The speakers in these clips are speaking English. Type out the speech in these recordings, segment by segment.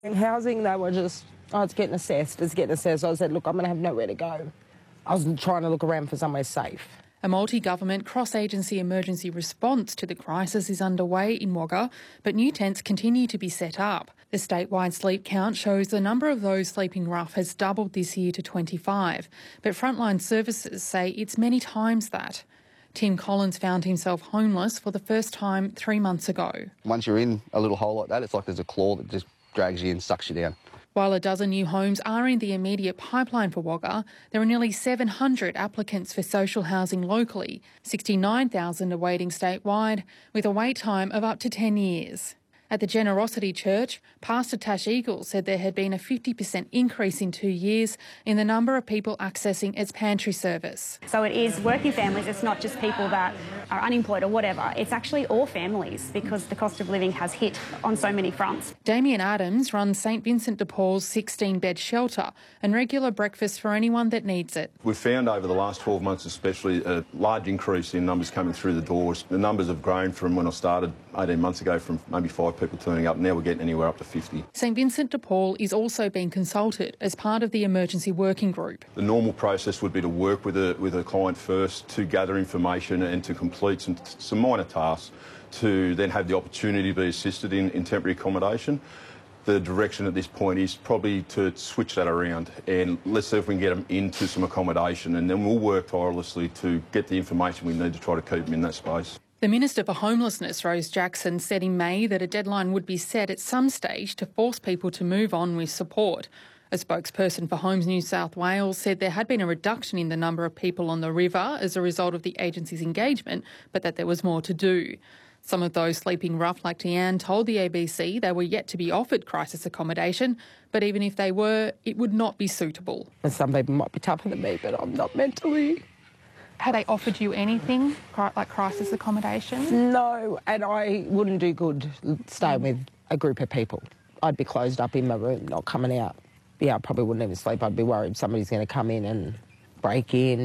In housing, they were just, oh, it's getting assessed. So I said, look, I'm going to have nowhere to go. I was trying to look around for somewhere safe. A multi-government, cross-agency emergency response to the crisis is underway in Wagga, but new tents continue to be set up. The statewide sleep count shows the number of those sleeping rough has doubled this year to 25, but frontline services say it's many times that. Tim Collins found himself homeless for the first time 3 months ago. Once you're in a little hole like that, it's like there's a claw that just drags you in, sucks you down. While a dozen new homes are in the immediate pipeline for Wagga, there are nearly 700 applicants for social housing locally, 69,000 awaiting statewide, with a wait time of up to 10 years. At the Generosity Church, Pastor Tash Eagles said there had been a 50% increase in 2 years in the number of people accessing its pantry service. So it is working families, it's not just people that are unemployed or whatever, it's actually all families because the cost of living has hit on so many fronts. Damien Adams runs St Vincent de Paul's 16-bed shelter and regular breakfast for anyone that needs it. We've found over the last 12 months especially a large increase in numbers coming through the doors. The numbers have grown from when I started 18 months ago from maybe 5 people turning up. Now we're getting anywhere up to 50. St Vincent de Paul is also being consulted as part of the emergency working group. The normal process would be to work with a client first to gather information and to complete some minor tasks to then have the opportunity to be assisted in temporary accommodation. The direction at this point is probably to switch that around and let's see if we can get them into some accommodation, and then we'll work tirelessly to get the information we need to try to keep them in that space. The Minister for Homelessness, Rose Jackson, said in May that a deadline would be set at some stage to force people to move on with support. A spokesperson for Homes New South Wales said there had been a reduction in the number of people on the river as a result of the agency's engagement, but that there was more to do. Some of those sleeping rough like Deanne told the ABC they were yet to be offered crisis accommodation, but even if they were, it would not be suitable. And some people might be tougher than me, but I'm not mentally. Have they offered you anything, like crisis accommodation? No, and I wouldn't do good staying with a group of people. I'd be closed up in my room, not coming out. Yeah, I probably wouldn't even sleep. I'd be worried somebody's going to come in and break in,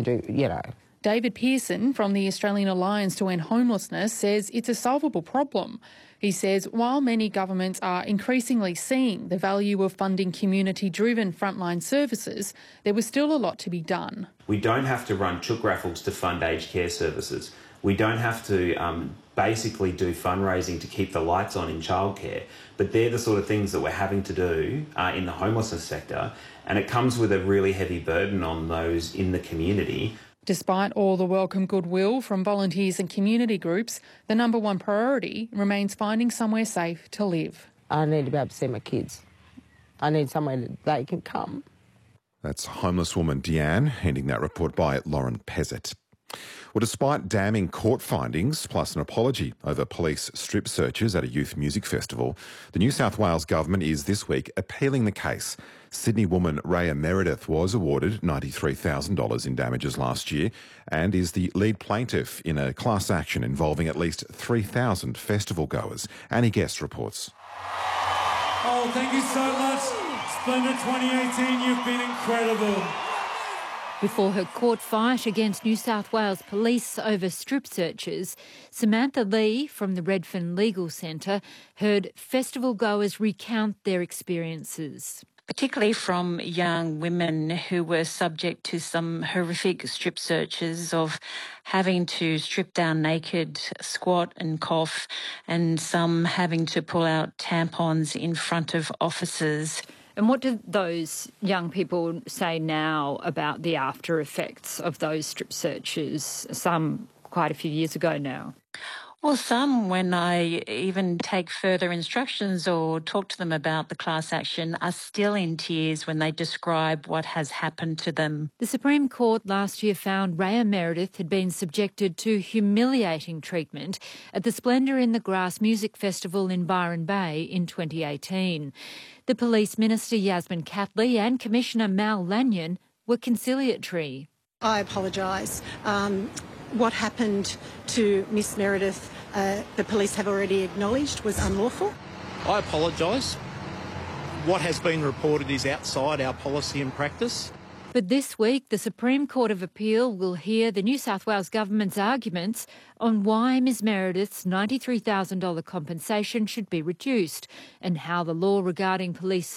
David Pearson from the Australian Alliance to End Homelessness says it's a solvable problem. He says while many governments are increasingly seeing the value of funding community-driven frontline services, there was still a lot to be done. We don't have to run chook raffles to fund aged care services. We don't have to basically do fundraising to keep the lights on in childcare, but they're the sort of things that we're having to do in the homelessness sector, and it comes with a really heavy burden on those in the community. Despite all the welcome goodwill from volunteers and community groups, the number one priority remains finding somewhere safe to live. I need to be able to see my kids. I need somewhere that they can come. That's homeless woman Deanne, handing that report by Lauren Pezzett. Well, despite damning court findings, plus an apology over police strip searches at a youth music festival, the New South Wales government is this week appealing the case. Sydney woman Raya Meredith was awarded $93,000 in damages last year and is the lead plaintiff in a class action involving at least 3,000 festival goers. Annie Guest reports. Oh, thank you so much. Splendid 2018, you've been incredible. Before her court fight against New South Wales police over strip searches, Samantha Lee from the Redfern Legal Centre heard festival goers recount their experiences. Particularly from young women who were subject to some horrific strip searches of having to strip down naked, squat and cough, and some having to pull out tampons in front of officers. And what do those young people say now about the after effects of those strip searches, some quite a few years ago now? Well, some, when I even take further instructions or talk to them about the class action, are still in tears when they describe what has happened to them. The Supreme Court last year found Raya Meredith had been subjected to humiliating treatment at the Splendour in the Grass Music Festival in Byron Bay in 2018. The Police Minister Yasmin Catley and Commissioner Mal Lanyon were conciliatory. I apologise. What happened to Miss Meredith, the police have already acknowledged, was unlawful. I apologise. What has been reported is outside our policy and practice. But this week, the Supreme Court of Appeal will hear the New South Wales Government's arguments on why Ms Meredith's $93,000 compensation should be reduced and how the law regarding police